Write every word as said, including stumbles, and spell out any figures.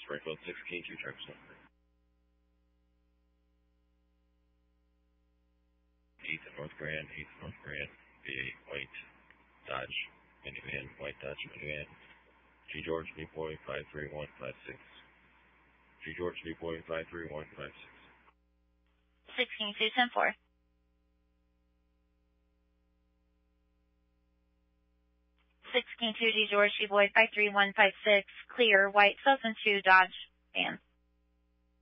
Springfield sixteen two Travis number. eighth North Grand, eighth North Grand, V eight White Dodge minivan, White Dodge minivan. G George Newboy five three one five six. G George Newboy five three one five six. sixteen two ten four. sixteen two G George Newboy five three one five six. Clear, white, two thousand two Dodge van.